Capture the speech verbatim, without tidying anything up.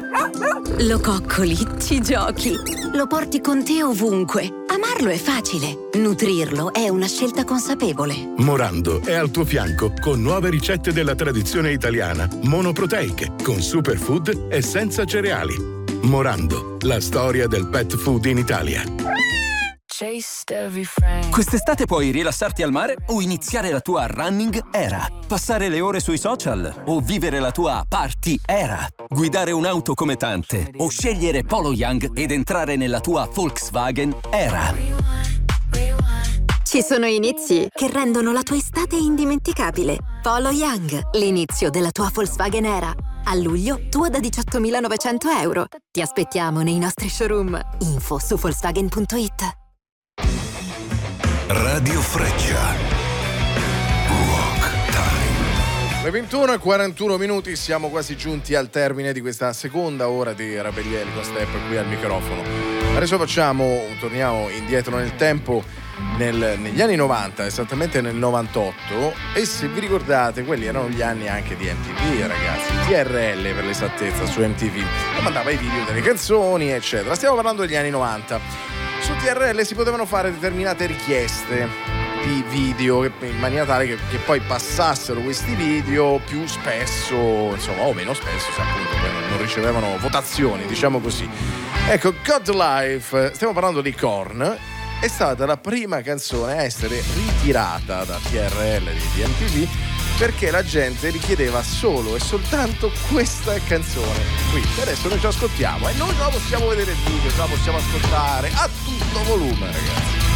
Lo coccoli, ci giochi, lo porti con te ovunque. Amarlo è facile, nutrirlo è una scelta consapevole. Morando è al tuo fianco con nuove ricette della tradizione italiana, monoproteiche, con superfood e senza cereali. Morando, la storia del pet food in Italia. Quest'estate puoi rilassarti al mare o iniziare la tua running era, passare le ore sui social o vivere la tua party era, guidare un'auto come tante o scegliere Polo Young ed entrare nella tua Volkswagen era. Ci sono inizi che rendono la tua estate indimenticabile. Polo Young, l'inizio della tua Volkswagen era. A luglio, tua da diciottomilanovecento euro. Ti aspettiamo nei nostri showroom. Info su Volkswagen punto it. Radio Freccia. Rock Time. Le ventuno e quarantuno minuti, siamo quasi giunti al termine di questa seconda ora di Rabellieri Step qui al microfono. Adesso facciamo, torniamo indietro nel tempo, nel, negli anni novanta, esattamente nel novantotto, e se vi ricordate quelli erano gli anni anche di M T V, ragazzi, T R L per l'esattezza, su M T V, e mandava i video delle canzoni eccetera. Stiamo parlando degli anni novanta. Su T R L si potevano fare determinate richieste di video in maniera tale che, che poi passassero questi video più spesso, insomma, o meno spesso, se appunto non ricevevano votazioni, diciamo così. Ecco, God Life, stiamo parlando di Korn, è stata la prima canzone a essere ritirata da T R L di M T V perché la gente richiedeva solo e soltanto questa canzone qui. Adesso noi ci ascoltiamo e noi ce la possiamo vedere il video, ce la possiamo ascoltare a tutto volume, ragazzi.